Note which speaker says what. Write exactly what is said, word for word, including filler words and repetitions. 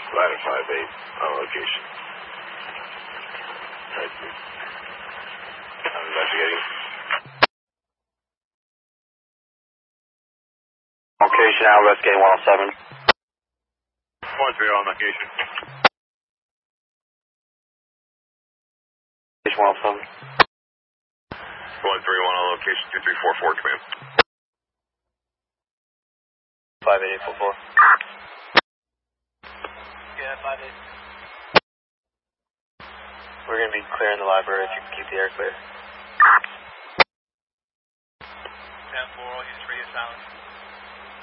Speaker 1: Ladder five eight on location. Right. I'm investigating.
Speaker 2: Location now, investigating one oh seven.
Speaker 1: one three on location.
Speaker 2: one oh seven.
Speaker 1: one three one on location, two three four four, command.
Speaker 2: five eight eight four four.
Speaker 3: Yeah, five eight.
Speaker 2: We're going to be clearing the library if you can keep the air clear.
Speaker 3: ten four, all units radio silent.